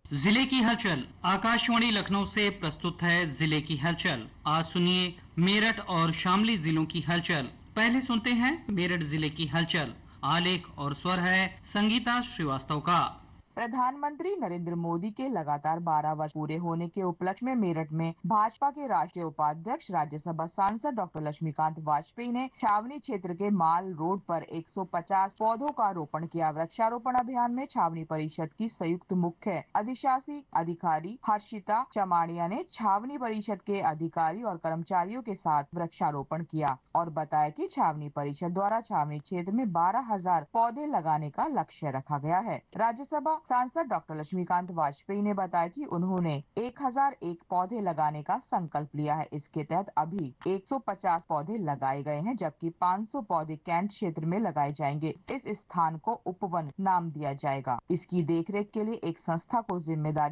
जिले की हलचल। आकाशवाणी लखनऊ से प्रस्तुत है जिले की हलचल। आज सुनिए मेरठ और शामली जिलों की हलचल। पहले सुनते हैं मेरठ जिले की हलचल। आलेख और स्वर है संगीता श्रीवास्तव का। प्रधानमंत्री नरेंद्र मोदी के लगातार 12 वर्ष पूरे होने के उपलक्ष्य में मेरठ में भाजपा के राष्ट्रीय उपाध्यक्ष राज्यसभा सांसद डॉक्टर लक्ष्मीकांत वाजपेयी ने छावनी क्षेत्र के माल रोड पर 150 पौधों का रोपण किया। वृक्षारोपण अभियान में छावनी परिषद की संयुक्त मुख्य अधिशासी अधिकारी हर्षिता चमाड़िया ने छावनी परिषद के अधिकारी और कर्मचारियों के साथ वृक्षारोपण किया और बताया कि छावनी परिषद द्वारा छावनी क्षेत्र में 12,000 पौधे लगाने का लक्ष्य रखा गया है। राज्यसभा सांसद डॉक्टर लक्ष्मीकांत वाजपेयी ने बताया कि उन्होंने 1001 पौधे लगाने का संकल्प लिया है। इसके तहत अभी 150 पौधे लगाए गए हैं, जबकि 500 पौधे कैंट क्षेत्र में लगाए जाएंगे। इस स्थान को उपवन नाम दिया जाएगा। इसकी देखरेख के लिए एक संस्था को जिम्मेदारी